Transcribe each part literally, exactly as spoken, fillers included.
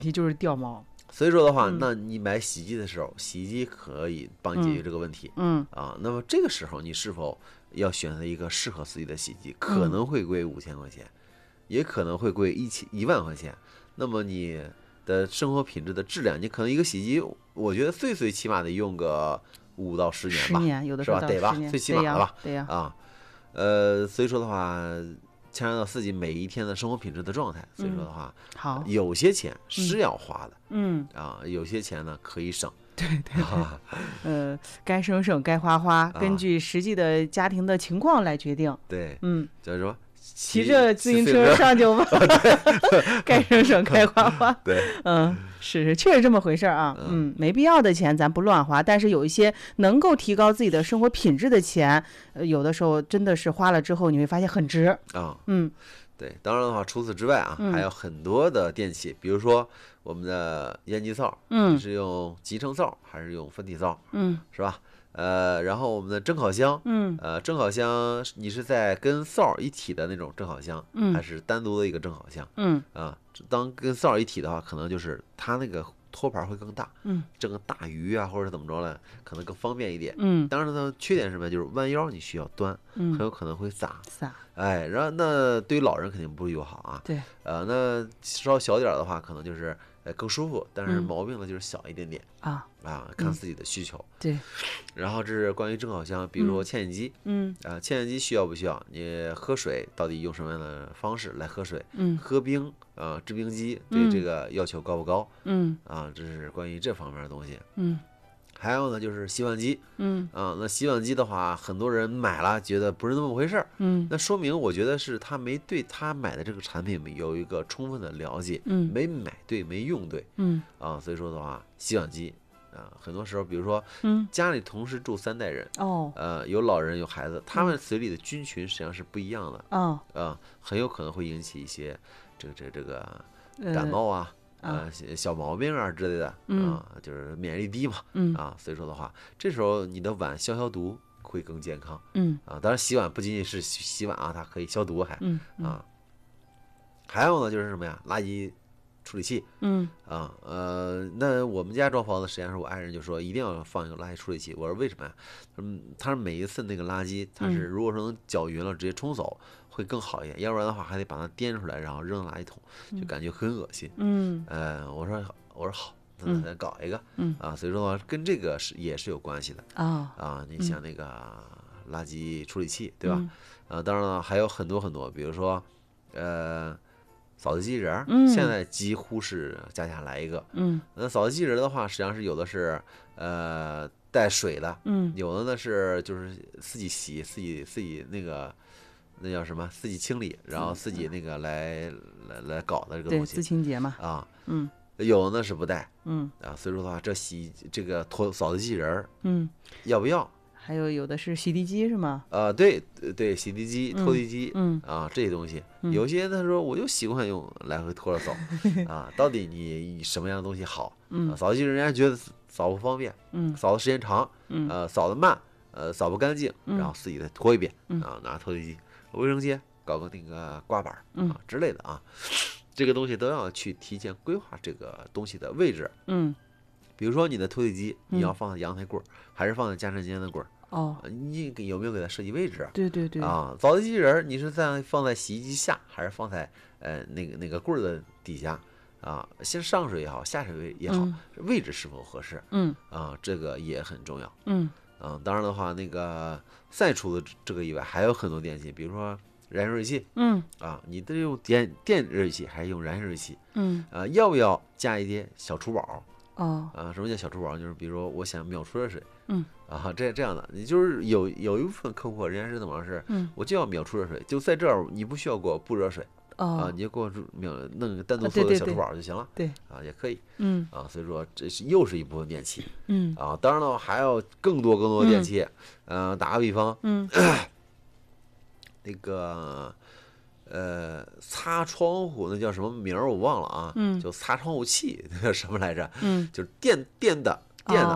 题就是掉毛。 所以说的话， 嗯那你买洗衣机的时候，洗衣机可以帮你解决这个问题。 嗯啊，那么这个时候你是否要选择一个适合自己的洗衣机？可能会贵五千块钱，也可能会贵一千一万块钱。那么你的生活品质的质量，你可能一个洗衣机，我觉得最最起码得用个五到十年吧， 十年有的是吧？得吧，最起码的吧。 对呀， 啊，呃，所以说的话，牵扯到自己每一天的生活品质的状态。所以说的话， 嗯、好， 有些钱是要花的， 嗯啊，有些钱呢可以省。 对对对，啊、呃，该省省，该花花，根据实际的家庭的情况来决定。 对， 嗯， 就是说。 骑着自行车上就完，该省省该花花。 对， 嗯，是是，确实这么回事啊。嗯，没必要的钱咱不乱花，但是有一些能够提高自己的生活品质的钱，呃，有的时候真的是花了之后你会发现很值啊。 嗯， 对，当然的话，除此之外啊， 嗯、 还有很多的电器，比如说我们的烟机灶， 嗯， 你是用集成灶还是用分体灶？ 嗯， 是吧？呃，然后我们的蒸烤箱， 嗯， 呃，蒸烤箱你是在跟灶一体的那种蒸烤箱， 嗯， 还是单独的一个蒸烤箱？ 嗯， 啊，当跟灶一体的话，可能就是它那个托盘会更大， 嗯， 蒸个大鱼啊，或者怎么着呢，可能更方便一点。 嗯， 当然呢，缺点是什么？就是弯腰你需要端， 嗯， 很有可能会洒。 洒。 哎，然后那对于老人肯定不友好啊。 对。 呃，那稍小点的话，可能就是呃更舒服，但是毛病呢就是小一点点。 啊啊，看自己的需求。 嗯、对。 然后这是关于蒸烤箱，比如说牵引机。 嗯。 啊，牵引机需要不需要？你喝水到底用什么样的方式来喝水？ 嗯。 喝冰啊，制冰机对这个要求高不高？ 嗯。 啊，这是关于这方面的东西。 嗯。 还有呢，就是洗碗机。 嗯。 啊，那洗碗机的话，很多人买了觉得不是那么回事儿。 嗯。 那说明我觉得是他没对他买的这个产品有一个充分的了解。 嗯。 没买对，没用对。 嗯。 啊，所以说的话，洗碗机。啊，很多时候，比如说， 嗯， 家里同时住三代人， 哦， 呃，有老人有孩子，他们嘴里的菌群实际上是不一样的， 哦， 啊，很有可能会引起一些这个这个这个感冒啊，呃，小毛病啊之类的，啊，就是免疫力低嘛， 嗯， 啊，所以说的话，这时候你的碗消消毒会更健康， 嗯， 啊，当然洗碗不仅仅是洗碗啊，它可以消毒还， 嗯， 啊，还有呢就是什么呀，垃圾处理器， 嗯啊呃，那我们家装房子，实际上是我爱人就说一定要放一个垃圾处理器。我说为什么呀？嗯，他说每一次那个垃圾，它是如果说能搅匀了直接冲走会更好一点，要不然的话还得把它颠出来，然后扔垃圾桶，就感觉很恶心。 嗯， 呃，我说我说好，那咱搞一个， 嗯啊，所以说呢，跟这个是也是有关系的啊啊。你像那个垃圾处理器，对吧？啊，当然了，还有很多很多，比如说呃。扫地机器人， 嗯， 现在几乎是家家来一个。 嗯， 那扫地机器人的话，实际上是有的是呃带水的， 嗯， 有的呢是就是自己洗、自己自己那个那叫什么？自己清理，然后自己那个来来来搞的这个东西。 对，自清洁嘛。 啊， 嗯， 有的呢是不带。 嗯， 啊，所以说的话，这洗这个拖扫地机器人， 嗯， 要不要？ 还有有的是洗涤机是吗？ 啊，对对，洗涤机、拖地机， 嗯啊这些东西， 嗯、 有些他说我就习惯用来回拖着扫，啊，到底你什么样的东西好？ 嗯， 啊、扫地机人家觉得扫不方便， 嗯， 扫的时间长， 嗯， 呃，扫的慢，呃，扫不干净， 嗯、 然后自己再拖一遍， 嗯、 啊，拿拖地机、卫生间搞个那个刮板， 嗯、 啊之类的啊，这个东西都要去提前规划这个东西的位置， 嗯， 比如说你的拖地机，你要放在阳台柜儿，还是放在家政间的柜儿？ 哦， 你有没有给它设计位置？ 对对对啊，扫地机器人你是在放在洗衣机下，还是放在呃那个那个柜儿的底下？啊，先上水也好，下水也好， 嗯、 位置是否合适？ 嗯， 啊，这个也很重要。 嗯， 啊，当然的话，那个再除了这个以外，还有很多电器，比如说燃热水器。 嗯， 啊，你得用电电热水器还是用燃热水器？ 嗯， 啊，要不要加一些小厨宝？ 哦， 啊，什么叫小厨宝？就是比如说我想秒出热水。 嗯， 啊，这这样的，你就是有有一部分客户，人家是怎么回事？ 嗯， 我就要秒出热水，就在这儿，你不需要给我布热水， 哦， 啊，你就给我秒弄个单独做个小厨宝就行了， 对， 啊，也可以， 嗯， 啊，所以说这是又是一部分电器， 嗯， 啊，当然了，还有更多更多的电器，嗯，打个比方， 嗯， 那个。呃，擦窗户那叫什么名儿我忘了啊， 嗯， 就擦窗户器那叫什么来着？ 嗯， 就是电电的电的。 哦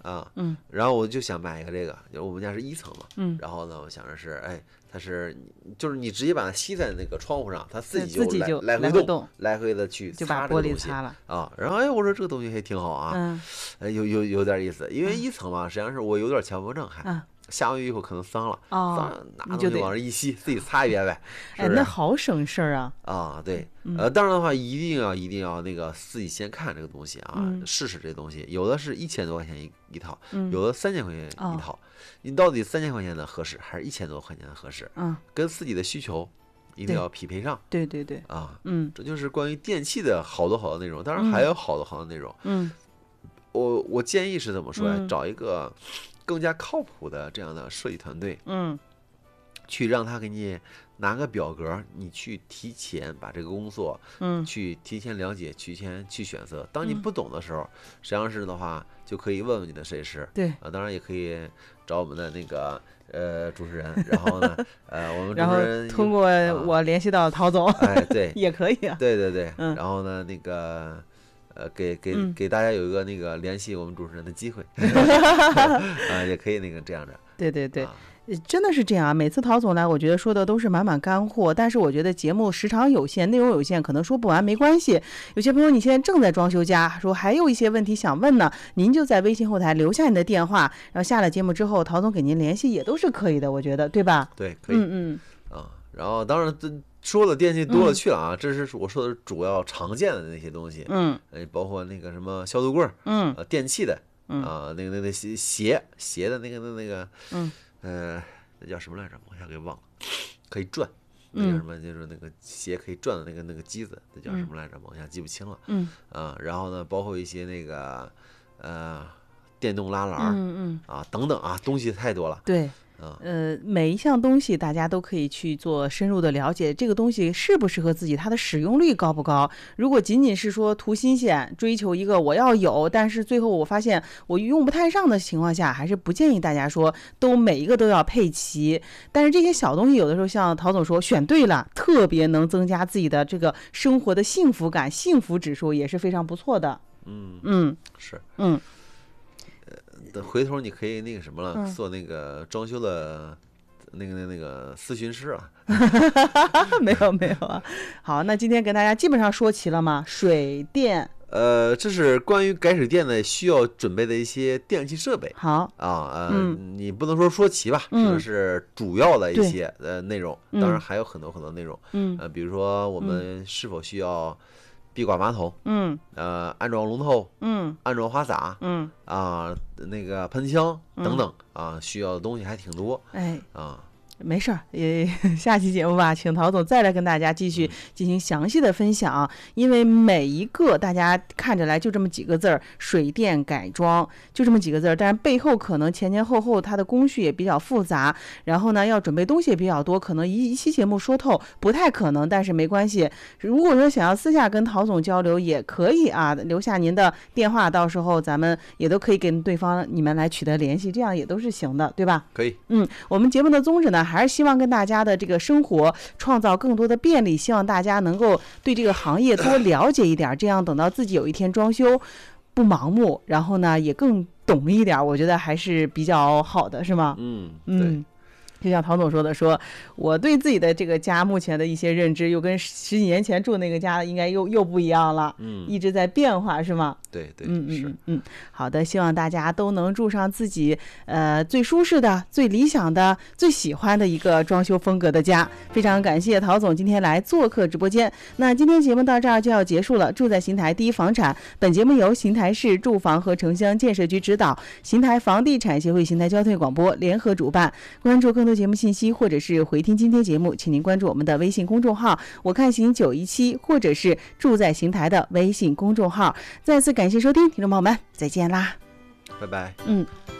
啊， 嗯， 然后我就想买一个这个，就是我们家是一层嘛， 嗯， 然后呢，我想着是，哎，它是就是你直接把它吸在那个窗户上，它自己来自己就来回回动， 来回的去就把玻璃擦这个东西擦了啊。然后哎，我说这个东西还挺好啊， 嗯， 哎，有有有点意思，因为一层嘛，实际上是我有点强迫症还。 嗯下完雨以后可能脏了， 哦脏了拿东西你就得往这一吸，自己擦一遍呗，是哎， 不是？ 那好省事儿啊， 啊，对， 嗯呃，当然的话，一定要一定要那个自己先看这个东西啊， 嗯试试这东西。有的是一千多块钱一一套， 嗯有的三千块钱哦一套，你到底三千块钱的合适，还是一千多块钱的合适？ 嗯， 跟自己的需求一定对要匹配上对对对， 啊。 嗯这就是关于电器的好多好多内容，当然还有好多好多内容。 嗯我我建议是怎么说呀？ 嗯找一个更加靠谱的这样的设计团队， 嗯去让他给你拿个表格，你去提前把这个工作， 嗯去提前了解，提前去选择。当你嗯不懂的时候，实际上是的话，就可以问问你的设计师。 对， 啊，当然也可以找我们的那个呃主持人，然后呢，呃，我们主然后持人通过啊我联系到陶总， 哎，对也可以啊， 对对对， 嗯然后呢，那个。呃，给给嗯给大家有一个那个联系我们主持人的机会，啊，也可以那个这样的， 对对对。 啊呃真的是这样啊！每次陶总来，我觉得说的都是满满干货，但是我觉得节目时长有限，内容有限，可能说不完没关系。有些朋友你现在正在装修家，说还有一些问题想问呢，您就在微信后台留下你的电话，然后下了节目之后，陶总给您联系也都是可以的，我觉得对吧？ 对，可以， 嗯嗯啊，然后当然这说的电器多了去了啊，这是我说的主要常见的那些东西， 嗯哎，包括那个什么消毒柜儿， 嗯呃，电器的， 嗯啊，那个那个鞋鞋鞋的那个那那个， 嗯呃，那叫什么来着？我一下给忘了，可以转，那叫嗯什么？就是那个鞋可以转的那个那个机子，那叫什么来着？我一下记不清了， 嗯啊，然后呢，包括一些那个呃电动拉篮儿嗯嗯， 啊等等啊，东西太多了， 对。 啊， 呃，每一项东西大家都可以去做深入的了解，这个东西适不适合自己，它的使用率高不高？如果仅仅是说图新鲜，追求一个我要有，但是最后我发现我用不太上的情况下，还是不建议大家说都每一个都要配齐。但是这些小东西有的时候像陶总说，选对了，特别能增加自己的这个生活的幸福感，幸福指数也是非常不错的。 嗯， 嗯是。 嗯。 等回头你可以那个什么了， 嗯做那个装修的那个那那个咨询师啊。 没有没有啊。好，那今天跟大家基本上说齐了吗？水电。 呃，这是关于改水电的需要准备的一些电器设备好， 啊，呃， 嗯你不能说说齐吧， 嗯只能是主要的一对些呃内容， 嗯当然还有很多很多内容， 嗯呃，比如说我们是否需要壁挂马桶， 嗯呃，安装龙头， 嗯安装花洒嗯， 啊，那个喷枪等嗯等啊，需要的东西还挺多哎。 啊。 没事儿，也下期节目吧，请陶总再来跟大家继续进行详细的分享。因为每一个大家看着来就这么几个字儿，水电改装就这么几个字儿，但是背后可能前前后后它的工序也比较复杂，然后呢要准备东西也比较多，可能一一期节目说透不太可能，但是没关系。如果说想要私下跟陶总交流也可以啊，留下您的电话，到时候咱们也都可以跟对方你们来取得联系，这样也都是行的，对吧？ 可以， 嗯，我们节目的宗旨呢，还是希望跟大家的这个生活创造更多的便利，希望大家能够对这个行业多了解一点，这样等到自己有一天装修不盲目，然后呢也更懂一点，我觉得还是比较好的，是吗？ 嗯，对。 嗯。就像陶总说的，说我对自己的这个家目前的一些认知，又跟十几年前住那个家应该又又不一样了， 嗯， 一直在变化，是吗？ 对对， 嗯是嗯嗯，好的，希望大家都能住上自己呃最舒适的、最理想的、最喜欢的一个装修风格的家。非常感谢陶总今天来做客直播间。那今天节目到这儿就要结束了。住在邢台第一房产，本节目由邢台市住房和城乡建设局指导，邢台房地产协会、邢台交通广播联合主办。关注更多节目信息或者是回听今天节目，请您关注我们的微信公众号“我看邢九一七”或者是住在邢台的微信公众号。再次感谢收听，听众朋友们，再见啦！ 拜拜。 嗯。